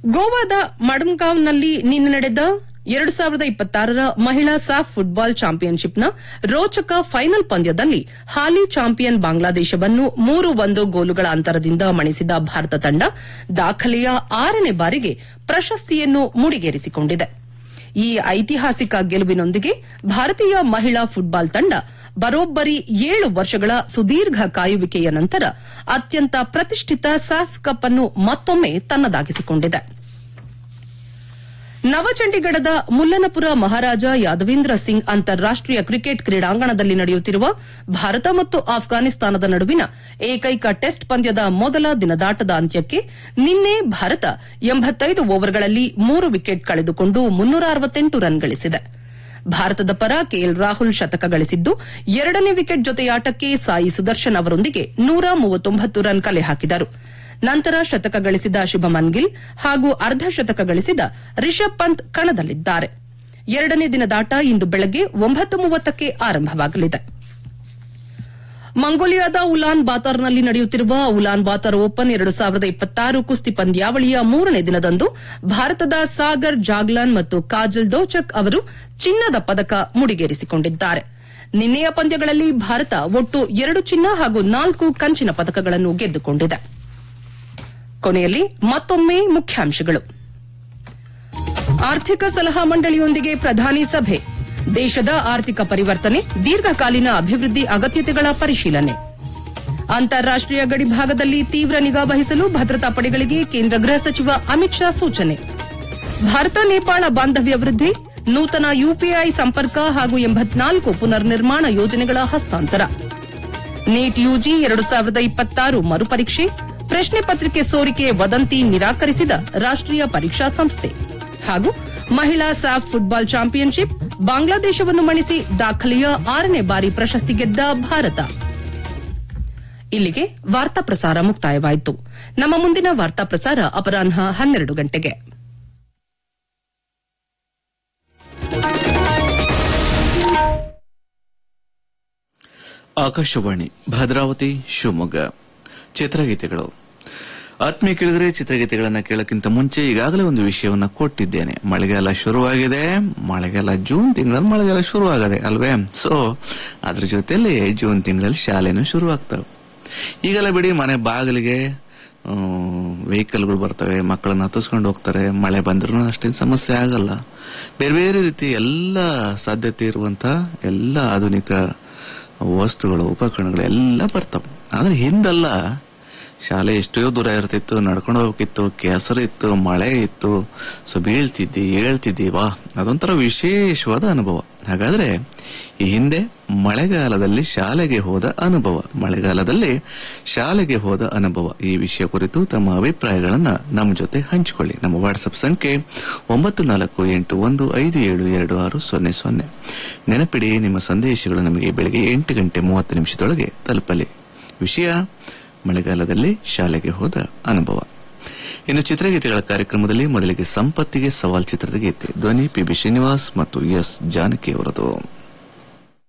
ಗೋವಾದ ಮಡ್ಗಾಂವ್ನಲ್ಲಿ ನಿನ್ನೆ ನಡೆದ 2026ರ ಮಹಿಳಾ ಸಾಫ್ ಫುಟ್ಬಾಲ್ ಚಾಂಪಿಯನ್ಶಿಪ್ನ ರೋಚಕ ಫೈನಲ್ ಪಂದ್ಯದಲ್ಲಿ ಹಾಲಿ ಚಾಂಪಿಯನ್ ಬಾಂಗ್ಲಾದೇಶವನ್ನು 3-1 ಗೋಲುಗಳ ಅಂತರದಿಂದ ಮಣಿಸಿದ ಭಾರತ ತಂಡ ದಾಖಲೆಯ 6ನೇ ಬಾರಿಗೆ ಪ್ರಶಸ್ತಿಯನ್ನು ಮುಡಿಗೇರಿಸಿಕೊಂಡಿದೆ. ಈ ಐತಿಹಾಸಿಕ ಗೆಲುವಿನೊಂದಿಗೆ ಭಾರತೀಯ ಮಹಿಳಾ ಫುಟ್ಬಾಲ್ ತಂಡ ಬರೋಬ್ಬರಿ 7 ವರ್ಷಗಳ ಸುದೀರ್ಘ ಕಾಯುವಿಕೆಯ ನಂತರ ಅತ್ಯಂತ ಪ್ರತಿಷ್ಠಿತ ಸಾಫ್ ಕಪ್ ಅನ್ನು ಮತ್ತೊಮ್ಮೆ ತನ್ನದಾಗಿಸಿಕೊಂಡಿದೆ. ನವಚಂಡೀಗಢದ ಮುಲ್ಲನಪುರ ಮಹಾರಾಜ ಯಾದವೇಂದ್ರ ಸಿಂಗ್ ಅಂತಾರಾಷ್ಟೀಯ ಕ್ರಿಕೆಟ್ ಕ್ರೀಡಾಂಗಣದಲ್ಲಿ ನಡೆಯುತ್ತಿರುವ ಭಾರತ ಮತ್ತು ಆಫ್ಘಾನಿಸ್ತಾನದ ನಡುವಿನ ಏಕೈಕ ಟೆಸ್ಟ್ ಪಂದ್ಯದ ಮೊದಲ ದಿನದಾಟದ ಅಂತ್ಯಕ್ಕೆ ನಿನ್ನೆ ಭಾರತ 85 ಓವರ್ಗಳಲ್ಲಿ 3 ವಿಕೆಟ್ ಕಳೆದುಕೊಂಡು 368 ರನ್ ಗಳಿಸಿದೆ. ಭಾರತದ ಪರ ಕೆಎಲ್ ರಾಹುಲ್ ಶತಕ ಗಳಿಸಿದ್ದು, 2ನೇ ವಿಕೆಟ್ ಜೊತೆಯಾಟಕ್ಕೆ ಸಾಯಿ ಸುದರ್ಶನ್ ಅವರೊಂದಿಗೆ 139 ರನ್ ಕಲೆ ಹಾಕಿದರು. ನಂತರ ಶತಕ ಗಳಿಸಿದ ಶುಭಮನ್ ಗಿಲ್ ಹಾಗೂ ಅರ್ಧ ಶತಕ ಗಳಿಸಿದ ರಿಷಬ್ ಪಂತ್ ಕಣದಲ್ಲಿದ್ದಾರೆ. 2ನೇ ದಿನದಾಟ ಇಂದು ಬೆಳಗ್ಗೆ 9:30ಕ್ಕೆ ಆರಂಭವಾಗಲಿದೆ. ಮಂಗೋಲಿಯಾದ ಉಲಾನ್ ಬಾತರ್ನಲ್ಲಿ ನಡೆಯುತ್ತಿರುವ ಉಲಾನ್ ಬಾತರ್ ಓಪನ್ 2026 ಕುಸ್ತಿ ಪಂದ್ಯಾವಳಿಯ 3ನೇ ದಿನದಂದು ಭಾರತದ ಸಾಗರ್ ಜಾಗ್ಲಾನ್ ಮತ್ತು ಕಾಜಲ್ ದೋಚಕ್ ಅವರು ಚಿನ್ನದ ಪದಕ ಮುಡಿಗೇರಿಸಿಕೊಂಡಿದ್ದಾರೆ. ನಿನ್ನೆಯ ಪಂದ್ಯಗಳಲ್ಲಿ ಭಾರತ ಒಟ್ಟು 2 ಚಿನ್ನ ಹಾಗೂ 4 ಕಂಚಿನ ಪದಕಗಳನ್ನು ಗೆದ್ದುಕೊಂಡಿದೆ. ಕೊನೆಯಲ್ಲಿ ಮತ್ತೊಮ್ಮೆ ಮುಖ್ಯಾಂಶಗಳು. ಆರ್ಥಿಕ ಸಲಹಾ ಮಂಡಳಿಯೊಂದಿಗೆ ಪ್ರಧಾನಿ ಸಭೆ, ದೇಶದ ಆರ್ಥಿಕ ಪರಿವರ್ತನೆ, ದೀರ್ಘಕಾಲೀನ ಅಭಿವೃದ್ಧಿ ಅಗತ್ಯತೆಗಳ ಪರಿಶೀಲನೆ. ಅಂತಾರಾಷ್ಟೀಯ ಗಡಿಭಾಗದಲ್ಲಿ ತೀವ್ರ ನಿಗಾ ವಹಿಸಲು ಭದ್ರತಾ ಪಡೆಗಳಿಗೆ ಕೇಂದ್ರ ಗೃಹ ಸಚಿವ ಅಮಿತ್ ಶಾ ಸೂಚನೆ. ಭಾರತ ನೇಪಾಳ ಬಾಂಧವ್ಯ ವೃದ್ಧಿ, ನೂತನ ಯುಪಿಐ ಸಂಪರ್ಕ ಹಾಗೂ 84 ಪುನರ್ ನಿರ್ಮಾಣ ಯೋಜನೆಗಳ ಹಸ್ತಾಂತರ. ನೀಟ್ ಯುಜಿ 2026 ಮರುಪರೀಕ್ಷೆ, ಪ್ರಶ್ನೆ ಪತ್ರಿಕೆ ಸೋರಿಕೆ ವದಂತಿ ನಿರಾಕರಿಸಿದ ರಾಷ್ಟೀಯ ಪರೀಕ್ಷಾ ಸಂಸ್ಥೆ. ಹಾಗೂ ಮಹಿಳಾ ಸಾಫ್ ಫುಟ್ಬಾಲ್ ಚಾಂಪಿಯನ್ಶಿಪ್, ಬಾಂಗ್ಲಾದೇಶವನ್ನು ಮಣಿಸಿ ದಾಖಲೆಯ 6ನೇ ಬಾರಿ ಪ್ರಶಸ್ತಿ ಗೆದ್ದ ಭಾರತ. ಇಲ್ಲಿಗೆ ವಾರ್ತಾ ಪ್ರಸಾರ ಮುಕ್ತಾಯವಾಯಿತು. ನಮ್ಮ ಮುಂದಿನ ವಾರ್ತಾ ಪ್ರಸಾರ ಅಪರಾಹ್ನ 12 ಗಂಟೆಗೆ. ಆಕಾಶವಾಣಿ ಭದ್ರಾವತಿ ಶಿವಮೊಗ್ಗ. ಚಿತ್ರಗೀತೆಗಳು. ಆತ್ಮೀಯ ಕೇಳಿದರೆ, ಚಿತ್ರಗೀತೆಗಳನ್ನ ಕೇಳಕ್ಕಿಂತ ಮುಂಚೆ ಈಗಾಗಲೇ ಒಂದು ವಿಷಯವನ್ನ ಕೊಟ್ಟಿದ್ದೇನೆ. ಮಳೆಗಾಲ ಶುರುವಾಗಿದೆ. ಮಳೆಗಾಲ ಜೂನ್ ತಿಂಗಳಲ್ಲಿ ಮಳೆಗಾಲ ಶುರುವಾಗದೆ ಅಲ್ವೇ? ಸೊ ಅದ್ರ ಜೊತೆಯಲ್ಲಿ ಜೂನ್ ತಿಂಗಳಲ್ಲಿ ಶಾಲೆನೂ ಶುರುವಾಗ್ತವೆ. ಈಗೆಲ್ಲ ಬಿಡಿ, ಮನೆ ಬಾಗಿಲಿಗೆ ವೆಹಿಕಲ್ಗಳು ಬರ್ತವೆ, ಮಕ್ಕಳನ್ನ ಹತ್ತಿಸ್ಕೊಂಡು ಹೋಗ್ತಾರೆ. ಮಳೆ ಬಂದ್ರೂ ಅಷ್ಟೇನು ಸಮಸ್ಯೆ ಆಗಲ್ಲ. ಬೇರೆ ಬೇರೆ ರೀತಿ ಎಲ್ಲ ಸಾಧ್ಯತೆ ಇರುವಂತ ಎಲ್ಲ ಆಧುನಿಕ ವಸ್ತುಗಳು, ಉಪಕರಣಗಳು ಎಲ್ಲ ಬರ್ತವೆ. ಆದ್ರೆ ಹಿಂದಲ್ಲ, ಶಾಲೆ ಎಷ್ಟೋ ದೂರ ಇರ್ತಿತ್ತು, ನಡ್ಕೊಂಡು ಹೋಗ್ಬೇಕಿತ್ತು, ಕೆಸರಿತ್ತು, ಮಳೆ ಇತ್ತು, ಸೊ ಬೀಳ್ತಿದ್ದಿ ಹೇಳ್ತಿದ್ದಿ. ವಾ, ಅದೊಂಥರ ವಿಶೇಷವಾದ ಅನುಭವ. ಹಾಗಾದ್ರೆ ಈ ಹಿಂದೆ ಮಳೆಗಾಲದಲ್ಲಿ ಶಾಲೆಗೆ ಹೋದ ಅನುಭವ, ಮಳೆಗಾಲದಲ್ಲಿ ಶಾಲೆಗೆ ಹೋದ ಅನುಭವ, ಈ ವಿಷಯ ಕುರಿತು ತಮ್ಮ ಅಭಿಪ್ರಾಯಗಳನ್ನ ನಮ್ಮ ಜೊತೆ ಹಂಚಿಕೊಳ್ಳಿ. ನಮ್ಮ ವಾಟ್ಸ್ಆಪ್ ಸಂಖ್ಯೆ 9481572600. ನೆನಪಿಡಿ, ನಿಮ್ಮ ಸಂದೇಶಗಳು ನಮಗೆ ಬೆಳಗ್ಗೆ 8:30 ತಲುಪಲಿ. ವಿಷಯ ಮಳೆಗಾಲದಲ್ಲಿ ಶಾಲೆಗೆ ಹೋದ ಅನುಭವ. ಇನ್ನು ಚಿತ್ರಗೀತೆಗಳ ಕಾರ್ಯಕ್ರಮದಲ್ಲಿ ಮೊದಲಿಗೆ ಸಂಪತ್ತಿಗೆ ಸವಾಲ್ ಚಿತ್ರದ ಗೀತೆ, ಧ್ವನಿ ಪಿ.ಬಿ. ಶ್ರೀನಿವಾಸ್ ಮತ್ತು ಎಸ್ ಜಾನಕಿ ಅವರದು.